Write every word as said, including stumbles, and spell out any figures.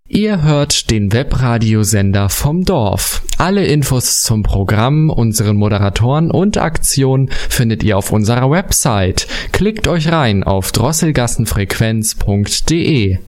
Ihr hört den Webradiosender vom Dorf. Alle Infos zum Programm, unseren Moderatoren und Aktionen findet ihr auf unserer Website. Klickt euch rein auf drosselgassenfrequenz punkt de.